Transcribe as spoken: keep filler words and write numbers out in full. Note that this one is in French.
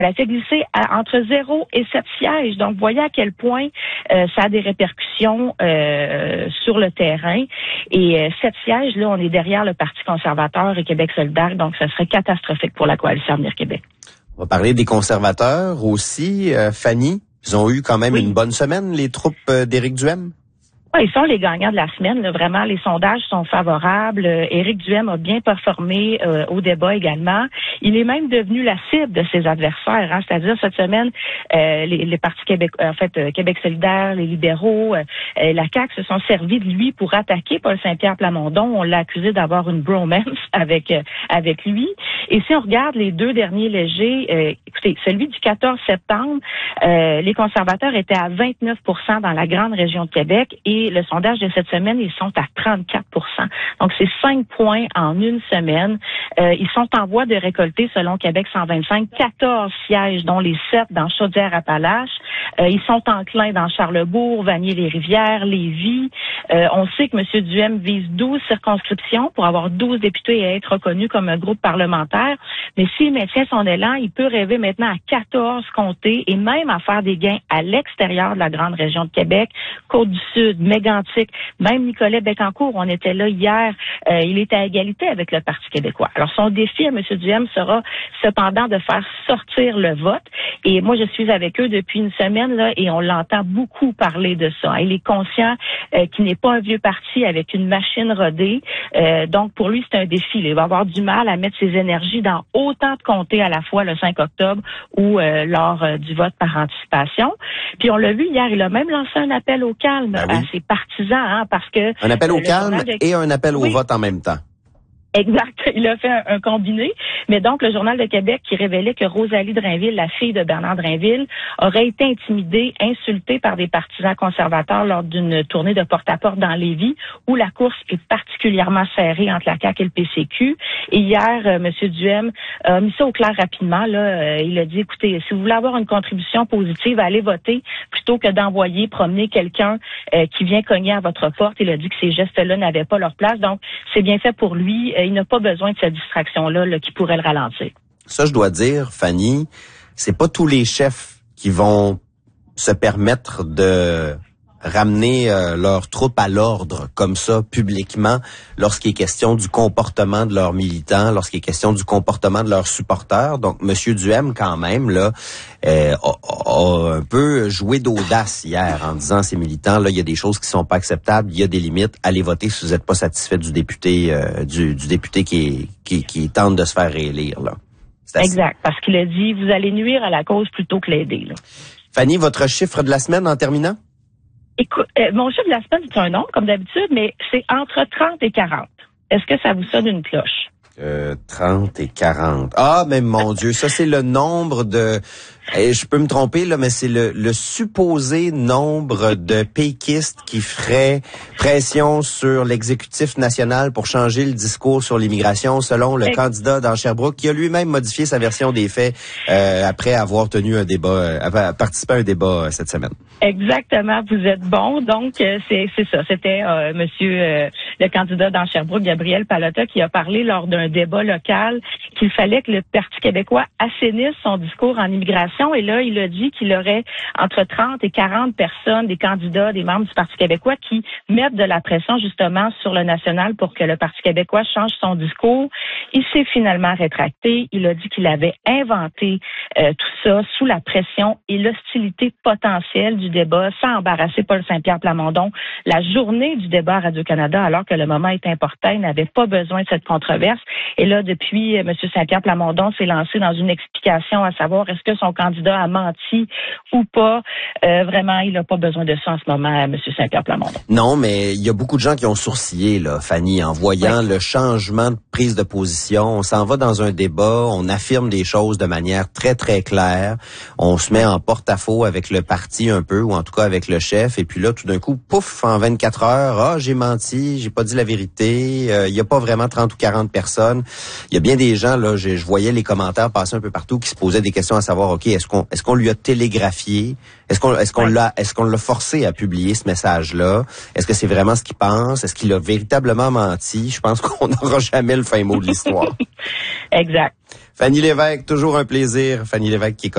Elle a fait glisser à, entre zéro et sept sièges. Donc, vous voyez à quel point euh, ça a des répercussions euh, sur le terrain. Et euh, sept sièges, là, on est derrière le Parti conservateur et Québec solidaire. Donc, ça serait catastrophique pour la Coalition Avenir Québec. On va parler des conservateurs aussi. Euh, Fanny, ils ont eu quand même oui. une bonne semaine, les troupes euh, d'Éric Duhaime. Oui, ils sont les gagnants de la semaine. Là. Vraiment, les sondages sont favorables. Euh, Éric Duhaime a bien performé euh, au débat également. Il est même devenu la cible de ses adversaires. Hein. C'est-à-dire, cette semaine, euh, les, les partis Québec, en fait, euh, Québec solidaire, les libéraux, euh, la C A Q se sont servis de lui pour attaquer Paul Saint-Pierre Plamondon. On l'a accusé d'avoir une bromance avec euh, avec lui. Et si on regarde les deux derniers légers, euh, écoutez, celui du quatorze septembre, euh, les conservateurs étaient à vingt-neuf pour cent dans la grande région de Québec et le sondage de cette semaine, ils sont à trente-quatre pour cent. Donc, c'est cinq points en une semaine. Euh, ils sont en voie de récolter, selon Québec cent vingt-cinq, quatorze sièges, dont les sept dans Chaudière-Appalaches. Euh, ils sont enclins dans Charlesbourg, Vanier-les-Rivières, Lévis. Euh, on sait que M. Duhaime vise douze circonscriptions pour avoir douze députés et être reconnu comme un groupe parlementaire. Mais s'il maintient son élan, il peut rêver maintenant à quatorze comtés et même à faire des gains à l'extérieur de la grande région de Québec, Côte-du-Sud, Mégantic, même Nicolet Bécancour, on était là hier, euh, il est à égalité avec le Parti québécois. Alors, son défi à M. Duhaime sera cependant de faire sortir le vote. Et moi, je suis avec eux depuis une semaine là, et on l'entend beaucoup parler de ça. Il est conscient euh, qu'il n'est pas un vieux parti avec une machine rodée. Euh, donc, pour lui, c'est un défi. Il va avoir du mal à mettre ses énergies dans autant de comtés à la fois le cinq octobre ou euh, lors euh, du vote par anticipation. Puis, on l'a vu hier, il a même lancé un appel au calme ben oui. à ses partisans, hein, parce que... Un appel au calme de... et un appel au oui. vote en même temps. Exact. Il a fait un, un combiné. Mais donc, le Journal de Québec qui révélait que Rosalie Drainville, la fille de Bernard Drainville, aurait été intimidée, insultée par des partisans conservateurs lors d'une tournée de porte-à-porte dans Lévis, où la course est particulièrement serrée entre la C A Q et le P C Q. Et hier, euh, M. Duhaime a mis ça au clair rapidement. Là, euh, il a dit, écoutez, si vous voulez avoir une contribution positive, allez voter plutôt que d'envoyer promener quelqu'un euh, qui vient cogner à votre porte. Il a dit que ces gestes-là n'avaient pas leur place. Donc, c'est bien fait pour lui. Il n'a pas besoin de cette distraction-là là, qui pourrait le ralentir. Ça, je dois dire, Fanny, c'est pas tous les chefs qui vont se permettre de ramener euh, leurs troupes à l'ordre comme ça, publiquement, lorsqu'il est question du comportement de leurs militants, lorsqu'il est question du comportement de leurs supporters. Donc, M. Duhaime, quand même, là, euh, a, a un peu joué d'audace hier en disant à ses militants, là, il y a des choses qui sont pas acceptables, il y a des limites, allez voter si vous n'êtes pas satisfait du député euh, du, du député qui, est, qui, qui tente de se faire réélire, là. Exact, parce qu'il a dit, vous allez nuire à la cause plutôt que l'aider, là. Fanny, votre chiffre de la semaine en terminant? Écoute, euh, mon chiffre de la semaine, c'est un nombre, comme d'habitude, mais c'est entre trente et quarante. Est-ce que ça vous sonne une cloche? Euh, trente et quarante. Ah, mais mon Dieu, ça, c'est le nombre de... Eh, je peux me tromper, là, mais c'est le, le supposé nombre de péquistes qui feraient pression sur l'exécutif national pour changer le discours sur l'immigration, selon le Ex- candidat dans Sherbrooke, qui a lui-même modifié sa version des faits euh, après avoir tenu un débat, euh, avoir participé à un débat euh, cette semaine. Exactement, vous êtes bon. Donc, euh, c'est, c'est ça. C'était euh, monsieur euh, le candidat dans Sherbrooke, Gabriel Pallotta, qui a parlé lors d'un débat local qu'il fallait que le Parti québécois assainisse son discours en immigration. Et là, il a dit qu'il aurait entre trente et quarante personnes, des candidats, des membres du Parti québécois qui mettent de la pression justement sur le national pour que le Parti québécois change son discours. Il s'est finalement rétracté. Il a dit qu'il avait inventé euh, tout ça sous la pression et l'hostilité potentielle du débat, sans embarrasser Paul Saint-Pierre Plamondon. La journée du débat à Radio-Canada, alors que le moment est important, il n'avait pas besoin de cette controverse. Et là, depuis, euh, M. Saint-Pierre Plamondon s'est lancé dans une explication à savoir est-ce que son candidat a menti ou pas. Euh, vraiment, il n'a pas besoin de ça en ce moment, M. Saint-Pierre Plamondon. Non, mais il y a beaucoup de gens qui ont sourcillé, là, Fanny, en voyant oui. le changement de prise de position. On s'en va dans un débat, on affirme des choses de manière très, très claire. On se met en porte-à-faux avec le parti un peu, ou en tout cas avec le chef. Et puis là, tout d'un coup, pouf, en vingt-quatre heures, ah, j'ai menti, j'ai pas dit la vérité. Euh, il y a pas vraiment trente ou quarante personnes. Il y a bien des gens, là, je, je voyais les commentaires passer un peu partout qui se posaient des questions à savoir, OK, est-ce qu'on est-ce qu'on lui a télégraphié? Est-ce qu'on est-ce qu'on ouais. l'a est-ce qu'on l'a forcé à publier ce message-là? Est-ce que c'est vraiment ce qu'il pense? Est-ce qu'il a véritablement menti? Je pense qu'on n'aura jamais le fin mot de l'histoire. Exact. Fanny Lévesque, toujours un plaisir. Fanny Lévesque qui est